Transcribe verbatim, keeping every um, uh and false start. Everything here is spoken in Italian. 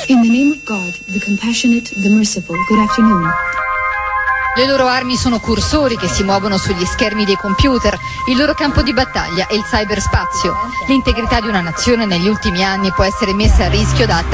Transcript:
In the name of God, the compassionate, the merciful, good afternoon. Le loro armi sono cursori che si muovono sugli schermi dei computer, il loro campo di battaglia è il cyberspazio. L'integrità di una nazione negli ultimi anni può essere messa a rischio da attacchi